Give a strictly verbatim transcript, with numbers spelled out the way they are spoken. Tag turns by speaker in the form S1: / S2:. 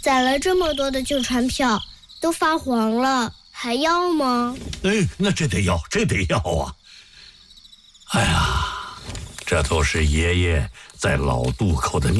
S1: 攒了这么多的旧船票，都发黄了，还要吗？
S2: 哎，那这得要，这得要啊！哎呀，这都是爷爷在老渡口的